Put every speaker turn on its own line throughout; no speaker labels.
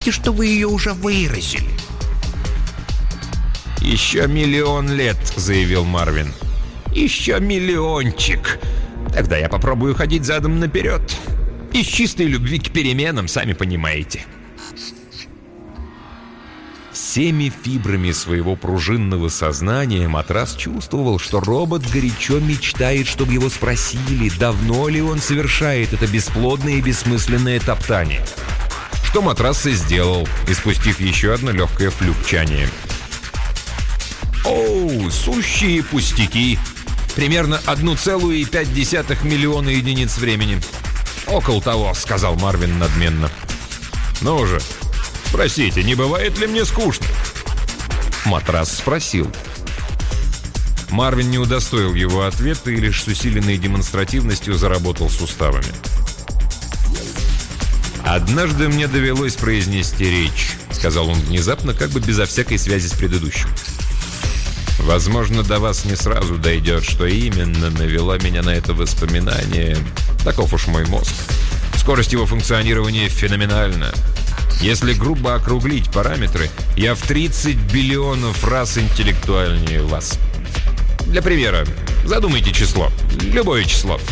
Скажите, что вы ее уже выразили.
«Еще миллион лет», — заявил Марвин. «Еще миллиончик. Тогда я попробую ходить задом наперед. Из чистой любви к переменам, сами понимаете». Всеми фибрами своего пружинного сознания Матрас чувствовал, что робот горячо мечтает, чтобы его спросили, давно ли он совершает это бесплодное и бессмысленное топтание. Что Матрас и сделал, испустив еще одно легкое флюкчание. «Оу, сущие пустяки! Примерно 1,5 миллиона единиц времени». «Около того», — сказал Марвин надменно. «Ну же, спросите, не бывает ли мне скучно?» Матрас спросил. Марвин не удостоил его ответа и лишь с усиленной демонстративностью заработал суставами. «Однажды мне довелось произнести речь», — сказал он внезапно, как бы безо всякой связи с предыдущим. «Возможно, до вас не сразу дойдет, что именно навело меня на это воспоминание. Таков уж мой мозг. Скорость его функционирования феноменальна. Если грубо округлить параметры, я в 30 биллионов раз интеллектуальнее вас. Для примера, задумайте число. Любое число».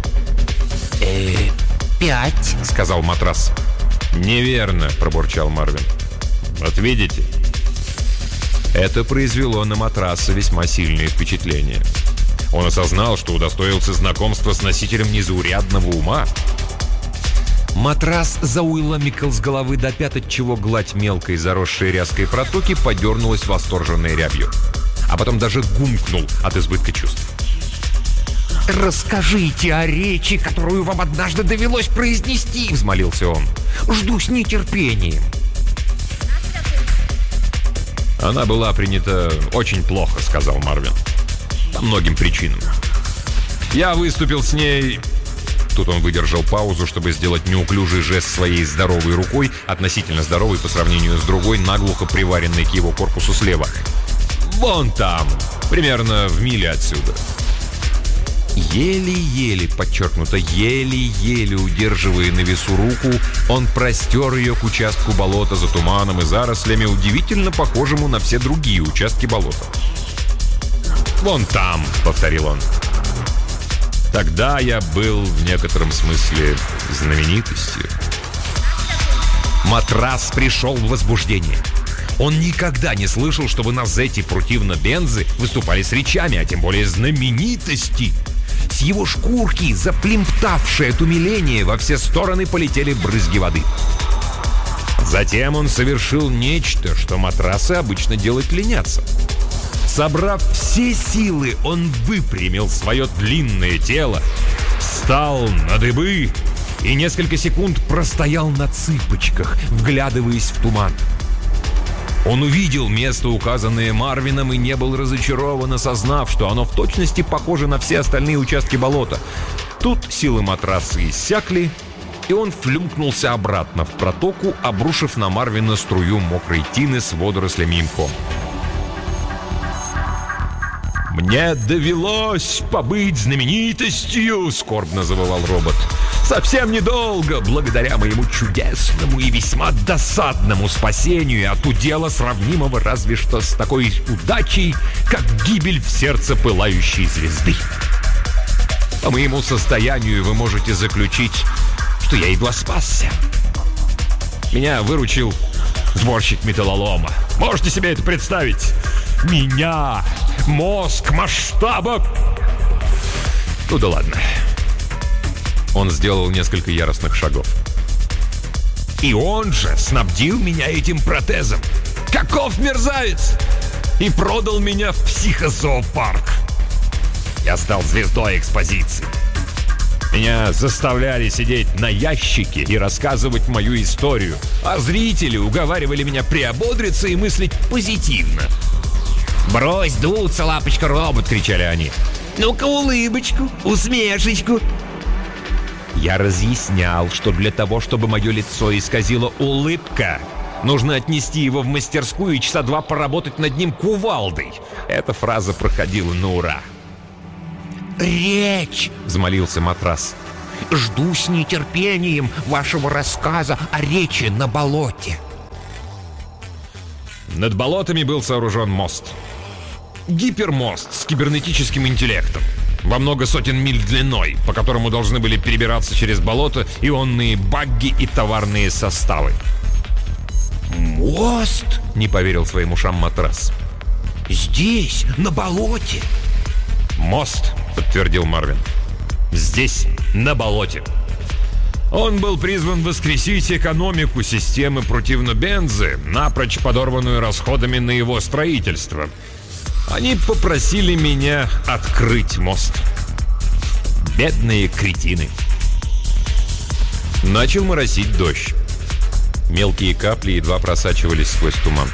5,
— сказал Матрас. «Неверно», — пробурчал Марвин. «Вот видите?» Это произвело на Матраса весьма сильное впечатление. Он осознал, что удостоился знакомства с носителем незаурядного ума. Матрас зауиломикал с головы до пят, отчего гладь мелкой заросшей ряской протоки подернулась восторженной рябью. А потом даже гумкнул от избытка чувств.
«Расскажите о речи, которую вам однажды довелось произнести», — взмолился он. «Жду с нетерпением».
«Она была принята очень плохо», — сказал Марвин. «По многим причинам. Я выступил с ней...» Тут он выдержал паузу, чтобы сделать неуклюжий жест своей здоровой рукой, относительно здоровой по сравнению с другой, наглухо приваренной к его корпусу слева. «Вон там, примерно в миле отсюда». Еле-еле, подчеркнуто, еле-еле удерживая на весу руку, он простер ее к участку болота за туманом и зарослями, удивительно похожему на все другие участки болота. «Вон там», — повторил он. «Тогда я был в некотором смысле знаменитостью». Матрас пришел в возбуждение. Он никогда не слышал, чтобы на Зете Противно-Бензы выступали с речами, а тем более знаменитости. С его шкурки, заплемптавшей от умиления, во все стороны полетели брызги воды. Затем он совершил нечто, что матрасы обычно делать ленятся. Собрав все силы, он выпрямил свое длинное тело, встал на дыбы и несколько секунд простоял на цыпочках, вглядываясь в туман. Он увидел место, указанное Марвином, и не был разочарован, осознав, что оно в точности похоже на все остальные участки болота. Тут силы матраса иссякли, и он флюмкнулся обратно в протоку, обрушив на Марвина струю мокрой тины с водорослями и мхом. «Мне довелось побыть знаменитостью», — скорбно завывал робот. «Совсем недолго, благодаря моему чудесному и весьма досадному спасению от удела, сравнимого разве что с такой удачей, как гибель в сердце пылающей звезды. По моему состоянию вы можете заключить, что я едва спасся. Меня выручил сборщик металлолома. Можете себе это представить? Меня! Мозг масштаба!» Ну да ладно. Он сделал несколько яростных шагов. «И он же снабдил меня этим протезом! Каков мерзавец! И продал меня в психозоопарк! Я стал звездой экспозиции. Меня заставляли сидеть на ящике и рассказывать мою историю, а зрители уговаривали меня приободриться и мыслить позитивно. «Брось дуться, лапочка-робот!» — кричали они. «Ну-ка улыбочку, усмешечку!» Я разъяснял, что для того, чтобы мое лицо исказила улыбка, нужно отнести его в мастерскую и часа два поработать над ним кувалдой. Эта фраза проходила на ура.
«Речь!» — взмолился матрас. «Жду с нетерпением вашего рассказа о речи на болоте».
над болотами был сооружен мост. Гипермост с кибернетическим интеллектом, во много сотен миль длиной, по которому должны были перебираться через болото ионные багги и товарные составы.
«Мост?» — не поверил своим ушам Матрас. «Здесь, на болоте?»
«Мост», — подтвердил Марвин. «Здесь, на болоте». Он был призван воскресить экономику системы Противнобензы, напрочь подорванную расходами на его строительство. Они попросили меня открыть мост. Бедные кретины. Начал моросить дождь. Мелкие капли едва просачивались сквозь туман.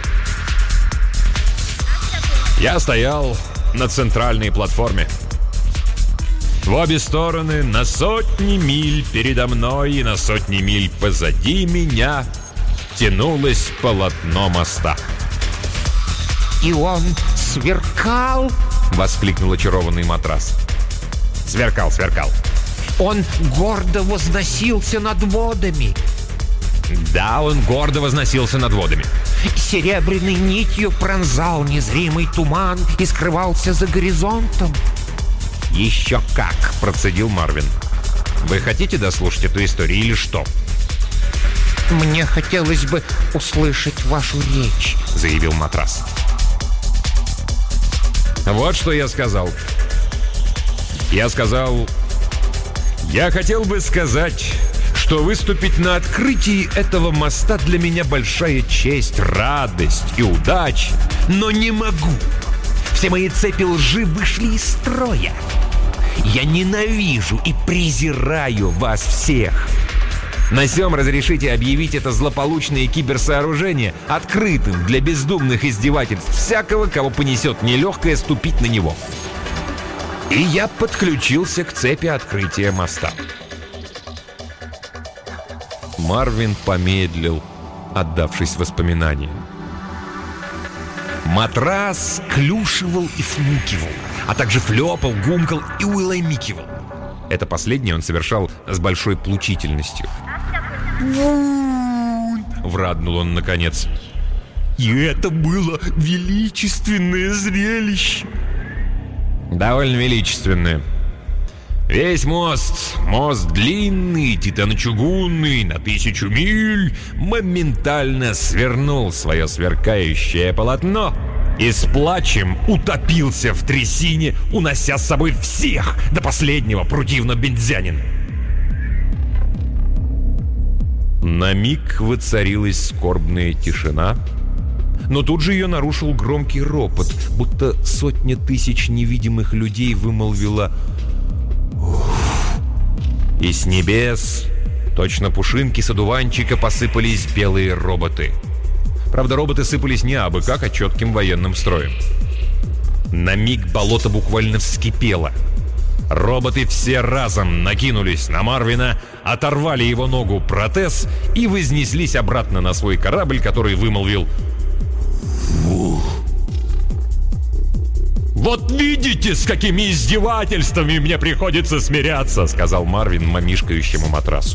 Я стоял на центральной платформе. В обе стороны, на сотни миль передо мной и на сотни миль позади меня, тянулось полотно моста.
«И он сверкал?» — воскликнул очарованный Матрас.
Сверкал, сверкал.
«Он гордо возносился над водами?»
Да, он гордо возносился над водами.
«Серебряной нитью пронзал незримый туман и скрывался за горизонтом?»
«Еще как!» — процедил Марвин. «Вы хотите дослушать эту историю или что?»
«Мне хотелось бы услышать вашу речь», — заявил Матрас.
Вот что я сказал. Я сказал... Я хотел бы сказать, что выступить на открытии этого моста для меня большая честь, радость и удача. Но не могу. Все мои цепи лжи вышли из строя. Я ненавижу и презираю вас всех. На сём разрешите объявить это злополучное киберсооружение открытым для бездумных издевательств всякого, кого понесет нелегкое ступить на него. И я подключился к цепи открытия моста. Марвин помедлил, отдавшись воспоминаниям. Матрас клюшивал и фмукивал, а также флёпал, гумкал и улаймикивал. Это последнее он совершал с большой плучительностью. Враднул он наконец. И это было величественное зрелище. Довольно величественное. Весь мост длинный, титано-чугунный, на 1000 миль, моментально свернул свое сверкающее полотно и с плачем утопился в трясине, унося с собой всех до последнего противно-бензянина. На миг воцарилась скорбная тишина, но тут же ее нарушил громкий ропот, будто 100 тысяч невидимых людей вымолвила «Уф». И с небес, точно пушинки с одуванчика, посыпались белые роботы. Правда, роботы сыпались не абы как, а четким военным строем. На миг болото буквально вскипело. Роботы все разом накинулись на Марвина, оторвали его ногу протез и вознеслись обратно на свой корабль, который вымолвил «Ух». «Вот видите, с какими издевательствами мне приходится смиряться», — сказал Марвин мамишкающему Матрасу.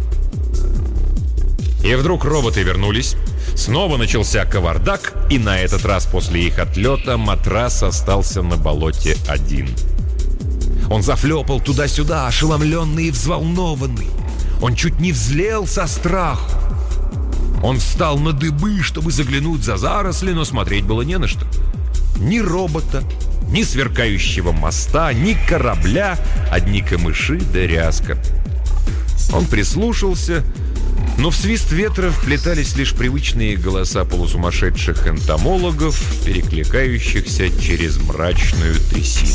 И вдруг роботы вернулись. Снова начался кавардак, и на этот раз после их отлета Матрас остался на болоте один. Он зафлепал туда-сюда, ошеломленный и взволнованный. Он чуть не взлел со страху. Он встал на дыбы, чтобы заглянуть за заросли, но смотреть было не на что. Ни робота, ни сверкающего моста, ни корабля, одни камыши да ряска. Он прислушался, но в свист ветра вплетались лишь привычные голоса полусумасшедших энтомологов, перекликающихся через мрачную трясину.